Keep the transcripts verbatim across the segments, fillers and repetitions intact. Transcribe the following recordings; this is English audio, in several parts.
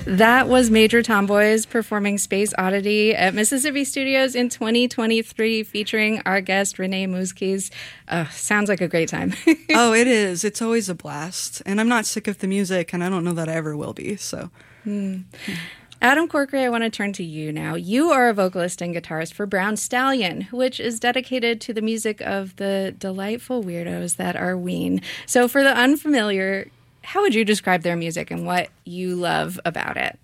That was Major Tomboys performing Space Oddity at Mississippi Studios in twenty twenty-three, featuring our guest, Renee Mouskes. Uh, sounds like a great time. Oh, it is. It's always a blast. And I'm not sick of the music, and I don't know that I ever will be. So, mm. Adam Corkery, I want to turn to you now. You are a vocalist and guitarist for Brown Stallion, which is dedicated to the music of the delightful weirdos that are Ween. So for the unfamiliar, how would you describe their music and what you love about it?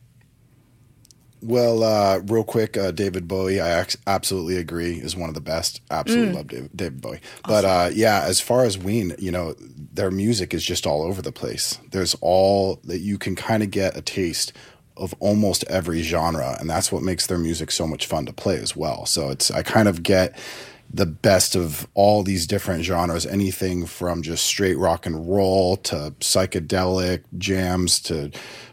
Well, uh, real quick, uh, David Bowie, I ac- absolutely agree, is one of the best. Absolutely mm. love David, David Bowie. Awesome. But uh, yeah, as far as Ween, you know, their music is just all over the place. There's all that you can kind of get a taste of almost every genre, and that's what makes their music so much fun to play as well. So it's I kind of get the best of all these different genres, anything from just straight rock and roll to psychedelic jams to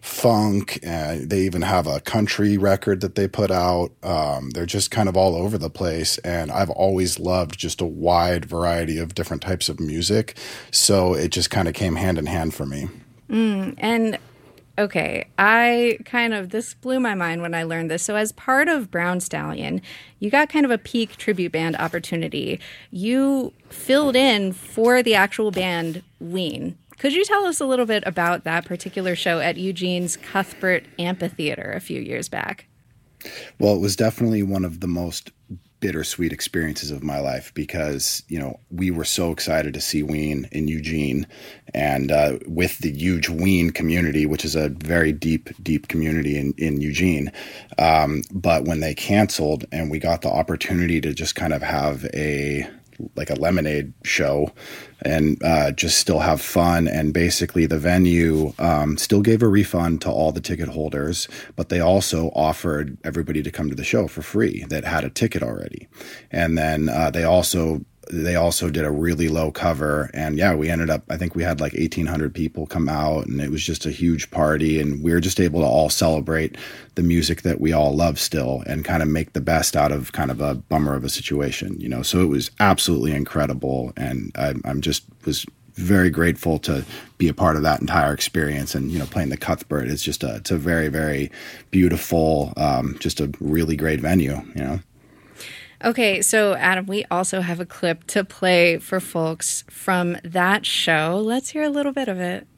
funk. And they even have a country record that they put out. Um, they're just kind of all over the place. And I've always loved just a wide variety of different types of music. So it just kind of came hand in hand for me. Mm, and Okay, I kind of, this blew my mind when I learned this. So as part of Brown Stallion, you got kind of a peak tribute band opportunity. You filled in for the actual band Ween. Could you tell us a little bit about that particular show at Eugene's Cuthbert Amphitheater a few years back? Well, it was definitely one of the most bittersweet experiences of my life because, you know, we were so excited to see Ween in Eugene and uh, with the huge Ween community, which is a very deep, deep community in, in Eugene. Um, but when they canceled and we got the opportunity to just kind of have a like a lemonade show and uh, just still have fun. And basically the venue um, still gave a refund to all the ticket holders, but they also offered everybody to come to the show for free that had a ticket already. And then uh, they also they also did a really low cover. And yeah, we ended up, I think we had like eighteen hundred people come out and it was just a huge party. And we were just able to all celebrate the music that we all love still and kind of make the best out of kind of a bummer of a situation, you know? So it was absolutely incredible. And I, I'm just was very grateful to be a part of that entire experience. And, you know, playing the Cuthbert is just a, it's a very, very beautiful, um, just a really great venue, you know? Okay, so Adam, we also have a clip to play for folks from that show. Let's hear a little bit of it.